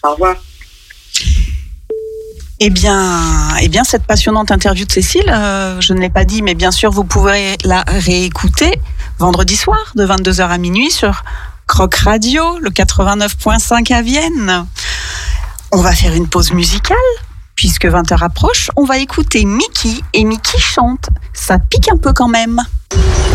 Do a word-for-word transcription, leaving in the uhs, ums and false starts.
Au revoir. Eh bien, eh bien, cette passionnante interview de Cécile, euh, je ne l'ai pas dit, mais bien sûr, vous pourrez la réécouter vendredi soir de vingt-deux heures à minuit sur Croc Radio, le quatre-vingt-neuf virgule cinq à Vienne. On va faire une pause musicale, puisque vingt heures approche. On va écouter Mickey, et Mickey chante. Ça pique un peu quand même.